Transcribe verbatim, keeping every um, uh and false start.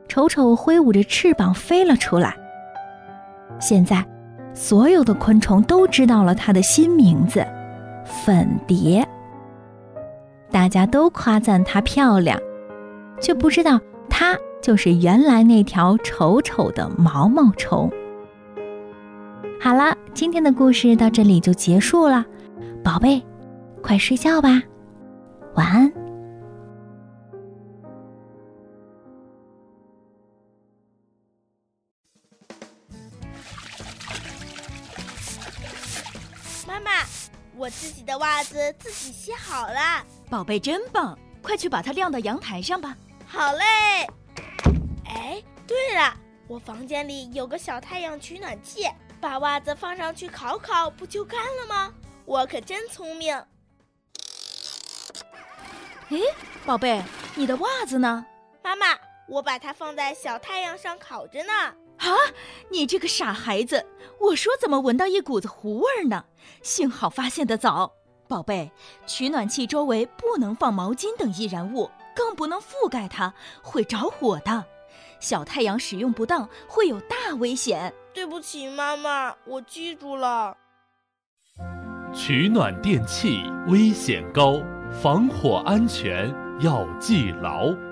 丑丑挥舞着翅膀飞了出来。现在所有的昆虫都知道了它的新名字粉蝶，大家都夸赞它漂亮，却不知道它就是原来那条丑丑的毛毛虫。好了，今天的故事到这里就结束了，宝贝，快睡觉吧，晚安。 妈妈，我自己的袜子自己洗好了。 宝贝真棒，快去把它晾到阳台上吧。 好嘞。哎，对了，我房间里有个小太阳取暖器，把袜子放上去烤烤，不就干了吗？我可真聪明。 诶，宝贝，你的袜子呢？ 妈妈，我把它放在小太阳上烤着呢。 啊，你这个傻孩子，我说怎么闻到一股子糊味呢？幸好发现得早。宝贝，取暖器周围不能放毛巾等易燃物，更不能覆盖它，会着火的。小太阳使用不当会有大危险。 对不起妈妈，我记住了。 取暖电器危险高，防火安全要记牢。